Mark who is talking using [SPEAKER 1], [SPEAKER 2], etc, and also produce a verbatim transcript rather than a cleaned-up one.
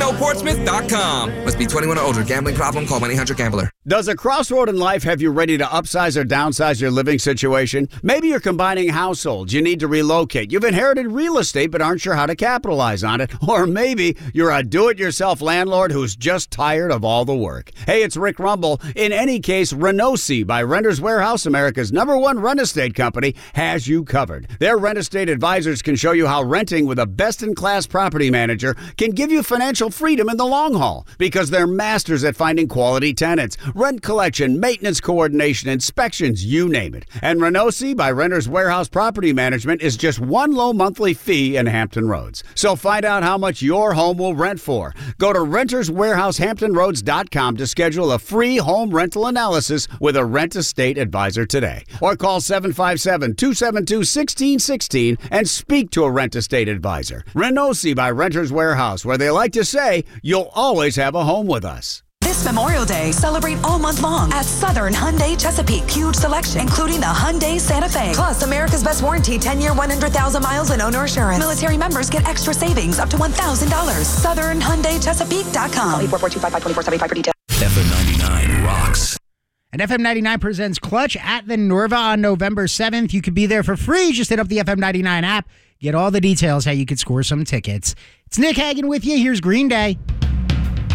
[SPEAKER 1] casino portsmouth dot com. Must be twenty-one or older. Gambling problem? Call one eight hundred gambler.
[SPEAKER 2] Does a crossroad in life have you ready to upsize or downsize your living situation? Maybe you're combining households. You need to relocate. You've inherited real estate but aren't sure how to capitalize on it. Or maybe you're a do-it-yourself landlord who's just tired of all the work. Hey, it's Rick Rumble. In any case, Renosi by Renters Warehouse, America's number one rent estate company, has you covered. Their rent estate advisors can show you how renting with a best-in-class property manager can give you financial freedom in the long haul because they're masters at finding quality tenants. Rent collection, maintenance coordination, inspections, you name it. And Renosi by Renters Warehouse Property Management is just one low monthly fee in Hampton Roads. So find out how much your home will rent for. Go to renters warehouse hampton roads dot com to schedule a free home rental analysis with a rent estate advisor today. Or call seven five seven, two seven two, one six one six and speak to a rent estate advisor. Renosi by Renters Warehouse, where they like to say, you'll always have a home with us.
[SPEAKER 3] This Memorial Day, celebrate all month long at Southern Hyundai Chesapeake. Huge selection, including the Hyundai Santa Fe. Plus, America's best warranty, ten-year, one hundred thousand miles and owner assurance. Military members get extra savings up to one thousand dollars. Southern Hyundai Chesapeake dot com. Call eight four four, two five five, two four seven five for details.
[SPEAKER 4] F M ninety-nine rocks.
[SPEAKER 5] And F M ninety-nine presents Clutch at the Norva on November seventh. You could be there for free. Just hit up the F M ninety-nine app. Get all the details how you could score some tickets. It's Nick Hagan with you. Here's Green Day.